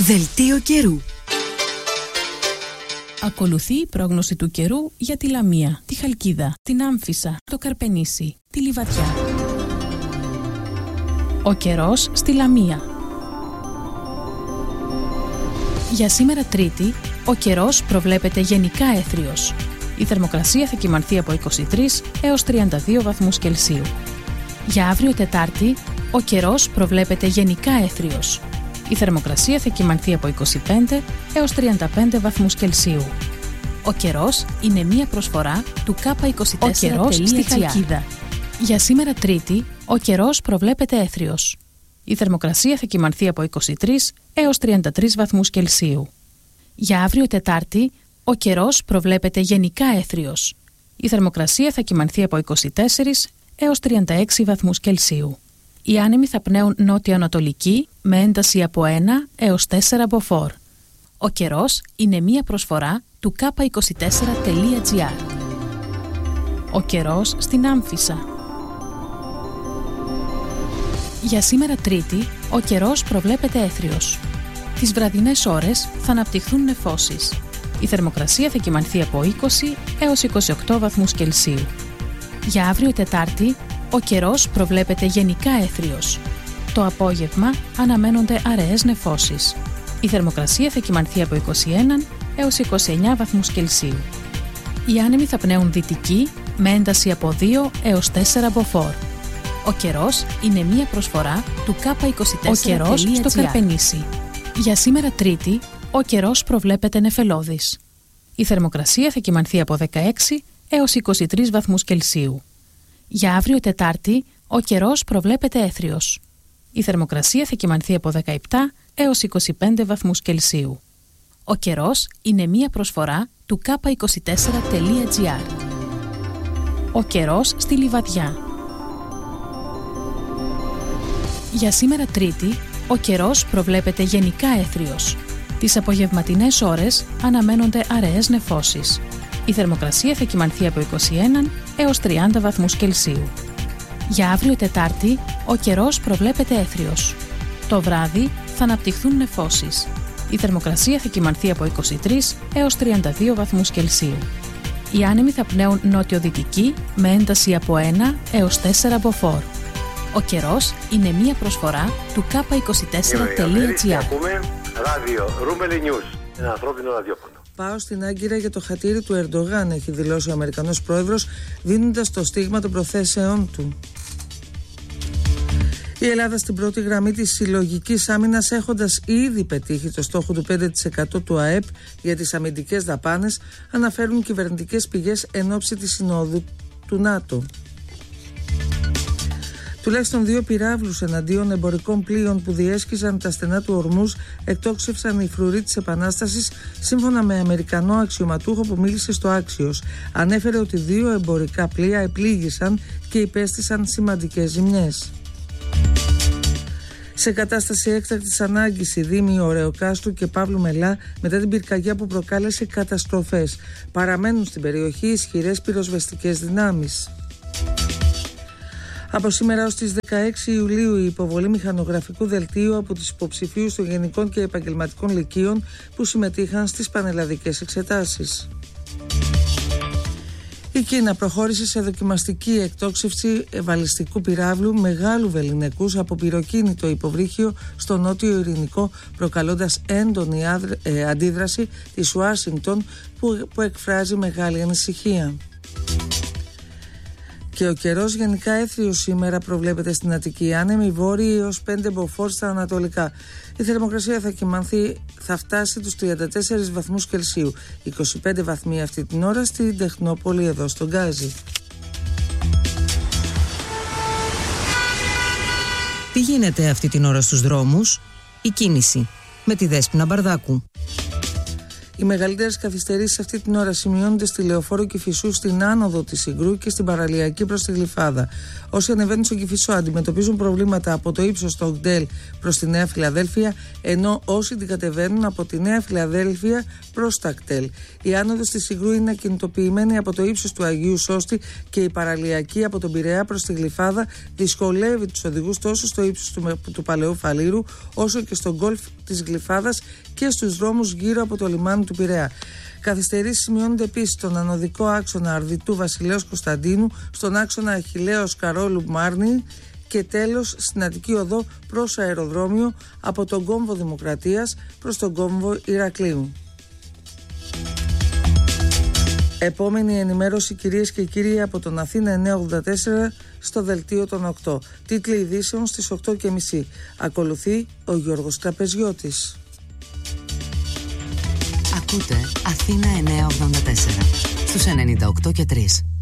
Δελτίο καιρού. Ακολουθεί η πρόγνωση του καιρού για τη Λαμία, τη Χαλκίδα, την Άμφισσα, το Καρπενήσι, τη Λιβαδιά. Ο καιρός στη Λαμία. Για σήμερα Τρίτη, ο καιρός προβλέπεται γενικά έθριος. Η θερμοκρασία θα κυμανθεί από 23 έως 32 βαθμούς Κελσίου. Για αύριο Τετάρτη, ο καιρός προβλέπεται γενικά έθριος. Η θερμοκρασία θα κυμανθεί από 25 έως 35 βαθμούς Κελσίου. Ο καιρός είναι μία προσφορά του K24.gr. Ο καιρός στη Χαλκίδα. Για σήμερα Τρίτη, ο καιρός προβλέπεται έθριος. Η θερμοκρασία θα κυμανθεί από 23 έως 33 βαθμούς Κελσίου. Για αύριο Τετάρτη, ο καιρός προβλέπεται γενικά έθριος. Η θερμοκρασία θα κυμανθεί από 24 έως 36 βαθμούς Κελσίου. Οι άνεμοι θα πνέουν νότιο-ανατολική με ένταση από 1 έως 4 μποφόρ. Ο καιρός είναι μία προσφορά του K24.gr. Ο καιρός στην Άμφισσα. Για σήμερα Τρίτη, ο καιρός προβλέπεται έθριος. Τις βραδινές ώρες θα αναπτυχθούν νεφώσεις. Η θερμοκρασία θα κυμανθεί από 20 έως 28 βαθμούς Κελσίου. Για αύριο Τετάρτη, ο καιρός προβλέπεται γενικά έθριος. Το απόγευμα αναμένονται αραιές νεφώσεις. Η θερμοκρασία θα κυμανθεί από 21 έως 29 βαθμούς Κελσίου. Οι άνεμοι θα πνέουν δυτική με ένταση από 2 έως 4 μποφόρ. Ο καιρός είναι μία προσφορά του K24.gr. Ο καιρός στο Καρπενήσι. Για σήμερα Τρίτη, ο καιρός προβλέπεται νεφελώδης. Η θερμοκρασία θα κυμανθεί από 16 έως 23 βαθμούς Κελσίου. Για αύριο Τετάρτη, ο καιρός προβλέπεται έθριος. Η θερμοκρασία θα κυμανθεί από 17 έως 25 βαθμούς Κελσίου. Ο καιρός είναι μία προσφορά του K24.gr. Ο καιρός στη Λιβαδιά. Για σήμερα Τρίτη, ο καιρός προβλέπεται γενικά έθριος. Τις απογευματινές ώρες αναμένονται αραιές νεφώσεις. Η θερμοκρασία θα κυμανθεί από 21 έως 30 βαθμούς Κελσίου. Για αύριο Τετάρτη, ο καιρός προβλέπεται έθριος. Το βράδυ θα αναπτυχθούν νεφώσεις. Η θερμοκρασία θα κυμανθεί από 23 έως 32 βαθμούς Κελσίου. Οι άνεμοι θα πνέουν νότιο-δυτική με ένταση από 1 έως 4 μποφόρ. Ο καιρός είναι μία προσφορά του K24.gr. Ακούμε ράδιο Ρούμελι News, ένα ανθρώπινο ραδιόφωνο. Πάω στην Άγκυρα για το χατήρι του Ερντογάν, έχει δηλώσει ο Αμερικανός πρόεδρος, δίνοντας το στίγμα των προθέσεών του. Η Ελλάδα στην πρώτη γραμμή της συλλογικής άμυνας, έχοντας ήδη πετύχει το στόχο του 5% του ΑΕΠ για τις αμυντικές δαπάνες, αναφέρουν κυβερνητικές πηγές εν ώψη της συνόδου του ΝΑΤΟ. Τουλάχιστον 2 πυράβλους εναντίον εμπορικών πλοίων που διέσχιζαν τα στενά του Ορμούζ εκτόξευσαν οι φρουροί της Επανάστασης, σύμφωνα με Αμερικανό αξιωματούχο που μίλησε στο Άξιος. Ανέφερε ότι 2 εμπορικά πλοία επλήγησαν και υπέστησαν σημαντικές ζημιές. Σε κατάσταση έκτακτης ανάγκης, οι δήμοι Ωρεοκάστρου και Παύλου Μελά, μετά την πυρκαγιά που προκάλεσε καταστροφές, παραμένουν στην περιοχή ισχυρές πυροσβεστικές δυνάμεις. Από σήμερα ως τις 16 Ιουλίου η υποβολή μηχανογραφικού δελτίου από τους υποψηφίους των γενικών και επαγγελματικών λυκείων που συμμετείχαν στις πανελλαδικές εξετάσεις. Η Κίνα προχώρησε σε δοκιμαστική εκτόξευση βαλιστικού πυράβλου μεγάλου βεληνικούς από πυροκίνητο υποβρύχιο στο νότιο Ειρηνικό, προκαλώντας έντονη αντίδραση της Ουάσιγκτον που εκφράζει μεγάλη ανησυχία. Και ο καιρός γενικά έθριος σήμερα προβλέπεται στην Αττική, άνεμοι βόρειοι έως 5 μποφόρ στα ανατολικά. Η θερμοκρασία θα φτάσει τους 34 βαθμούς Κελσίου, 25 βαθμοί αυτή την ώρα στην Τεχνόπολη εδώ στον Γκάζι. Τι γίνεται αυτή την ώρα στους δρόμους? Η κίνηση με τη Δέσποινα Μπαρδάκου. Οι μεγαλύτερες καθυστερήσεις αυτή την ώρα σημειώνονται στη Λεωφόρο Κηφισού, στην άνοδο της Συγκρού και στην παραλιακή προς τη Γλυφάδα. Όσοι ανεβαίνουν στο Κηφισό αντιμετωπίζουν προβλήματα από το ύψος στο Ογκτέλ προς τη Νέα Φιλαδέλφια, ενώ όσοι την κατεβαίνουν από τη Νέα Φιλαδέλφια προς τα Κτέλ. Η άνοδος της Συγκρού είναι ακινητοποιημένη από το ύψος του Αγίου Σώστη και η παραλιακή από τον Πειραιά προς τη Γλυφάδα δυσκολεύει τους οδηγούς τόσο στο ύψος του Παλαιού Φαλήρου όσο και στον γκολφ της Γλυφάδας και στους δρόμους γύρω από το λιμάνι του Πειραιά. Καθυστερήσεις σημειώνονται επίσης στον ανωδικό άξονα Αρδιτού Βασιλέως Κωνσταντίνου, στον άξονα Αχιλλέως Καρόλου Μάρνη και τέλος στην Αττική Οδό προς αεροδρόμιο από τον κόμβο Δημοκρατίας προς τον κόμβο Ηρακλείου. Επόμενη ενημέρωση, κυρίες και κύριοι, από τον Αθήνα 984 στο Δελτίο των 8. Τίτλοι ειδήσεων στις 8.30. Ακολουθεί ο Γιώργος Τραπεζιώτης. Ακούτε Αθήνα 984 στους 98 και 3.